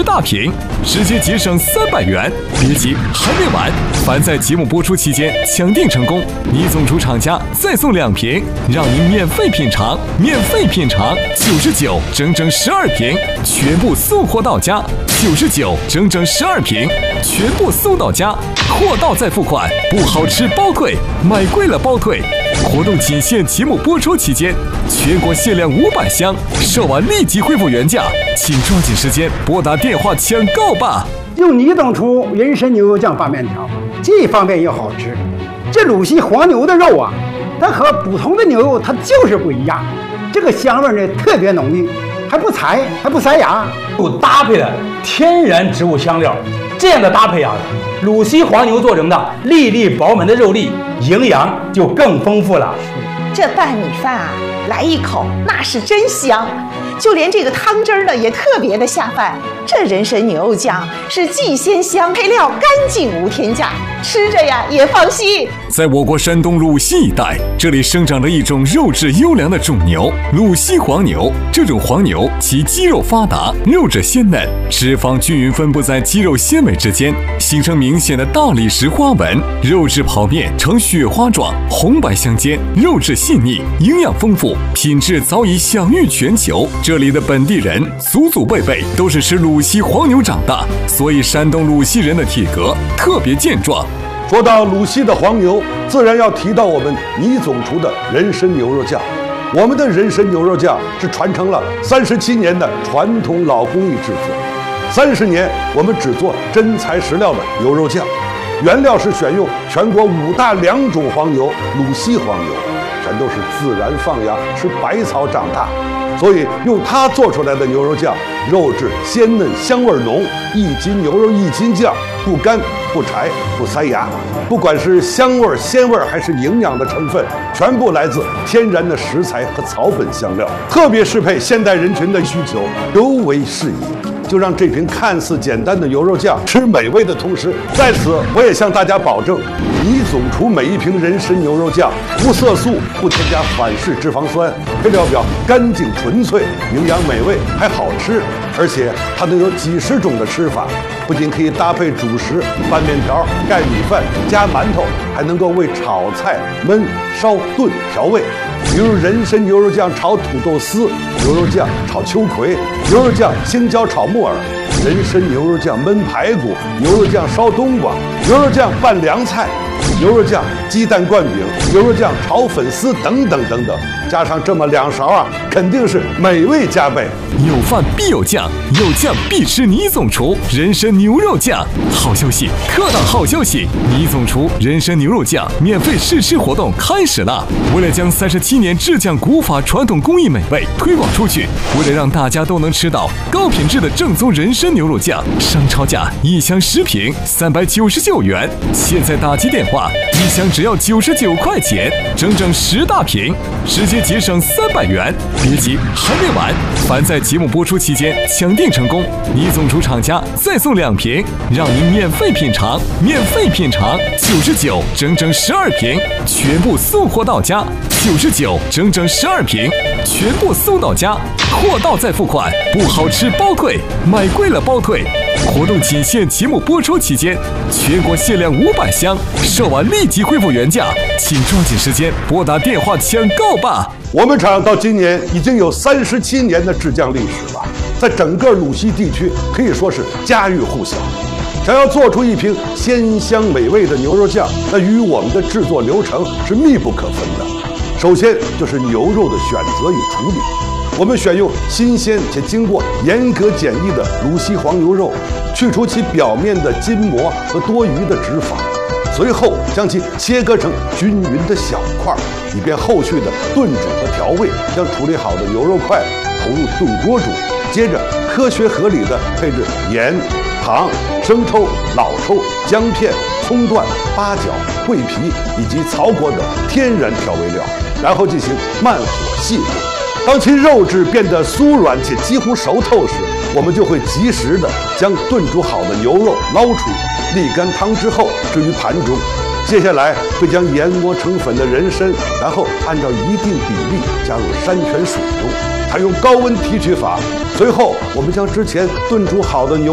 大瓶，直接节省300元。别急，还没完！凡在节目播出期间抢订成功，倪总厨厂家再送2瓶，让您免费品尝，99，整整12瓶，全部送货到家。99，整整12瓶，全部送到家，货到再付款，不好吃包退，买贵了包退。活动仅限节目播出期间，全国限量500箱，售完立即恢复原价，请抓紧时间拨打电话抢购吧。 用倪总厨人参牛肉酱拌面条，既方便又好吃。这鲁西黄牛的肉啊，它和普通的牛肉它就是不一样，这个香味呢特别浓郁，还不柴，还不塞牙。 又搭配了天然植物香料，这样的搭配啊，鲁西黄牛做成的粒粒饱满的肉粒，营养就更丰富了。 这拌米饭啊，来一口那是真香，就连这个汤汁儿呢也特别的下饭。这人参牛肉酱是既鲜香，配料干净无添加，吃着呀也放心。 在我国山东鲁西一带，这里生长着一种肉质优良的种牛——鲁西黄牛。这种黄牛其肌肉发达，肉质鲜嫩，脂肪均匀分布在肌肉纤维之间，形成明显的大理石花纹，肉质剖面呈雪花状，红白相间，肉质细腻，营养丰富，品质早已享誉全球。这里的本地人祖祖辈辈都是吃鲁西黄牛长大，所以山东鲁西人的体格特别健壮。 说到鲁西的黄牛，自然要提到我们倪总厨的人参牛肉酱。我们的人参牛肉酱是传承了37年的传统老工艺制作，30年我们只做真材实料的牛肉酱，原料是选用全国5大良种黄牛鲁西黄牛，全都是自然放养吃百草长大，所以用它做出来的牛肉酱，肉质鲜嫩香味浓，1斤牛肉1斤酱，不干不柴不塞牙。不管是香味鲜味还是营养的成分，全部来自天然的食材和草本香料，特别适配现代人群的需求，尤为适宜。就让这瓶看似简单的牛肉酱吃美味的同时，在此我也向大家保证，倪总厨每一瓶人参牛肉酱无色素，不添加反式脂肪酸，配料表干净纯粹，营养美味还好吃，而且它能有几10种的吃法，不仅可以搭配主食拌面条、盖米饭、加馒头，还能够为炒菜焖、烧、炖调味。比如人参牛肉酱炒土豆丝，牛肉酱炒秋葵，牛肉酱青椒炒木耳，人参牛肉酱焖排骨，牛肉酱烧冬瓜，牛肉酱拌凉菜，牛肉酱鸡蛋灌饼，牛肉酱炒粉丝等等等等，加上这么2勺啊，肯定是美味加倍。 有饭必有酱，有酱必吃倪总厨人参牛肉酱。好消息，客到好消息！倪总厨人参牛肉酱免费试吃活动开始了。为了将37年制酱古法传统工艺美味推广出去，为了让大家都能吃到高品质的正宗人参牛肉酱，商超价1箱10瓶399元，现在打击电话，1箱只要99块钱，整整10大瓶，直接节省300元。别急，还没完！凡在节目播出期间抢订成功，倪总厨厂家再送2瓶，让您免费品尝，99，整整12瓶，全部送货到家。99，整整12瓶，全部送到家，货到再付款，不好吃包退，买贵了包退。活动仅限节目播出期间，全国限量500箱，售完立即恢复原价，请抓紧时间拨打电话抢购吧。 我们厂到今年已经有37年的制酱历史了，在整个鲁西地区可以说是家喻户晓。想要做出一瓶鲜香美味的牛肉酱，那与我们的制作流程是密不可分的。首先就是牛肉的选择与处理，我们选用新鲜且经过严格检疫的鲁西黄牛肉，去除其表面的筋膜和多余的脂肪，随后将其切割成均匀的小块，以便后续的炖煮和调味。将处理好的牛肉块投入炖锅煮，接着科学合理的配置盐、糖、生抽、老抽、姜片、葱段、八角、桂皮以及草果等天然调味料，然后进行慢火细炖。当其肉质变得酥软且几乎熟透时，我们就会及时的将炖煮好的牛肉捞出，沥干汤之后置于盘中。接下来会将研磨成粉的人参，然后按照一定比例加入山泉水中，采用高温提取法。随后我们将之前炖煮好的牛